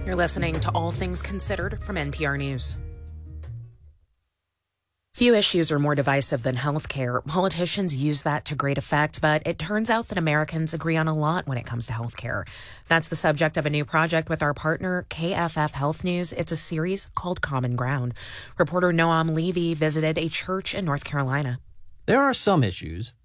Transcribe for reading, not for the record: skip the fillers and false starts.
You're listening to All Things Considered from NPR News. Few issues are more divisive than healthcare. Politicians use that to great effect, but it turns out that Americans agree on a lot when it comes to healthcare. That's the subject of a new project with our partner, KFF Health News. It's a series called Common Ground. Reporter Noam Levy visited a church in North Carolina. There are some issues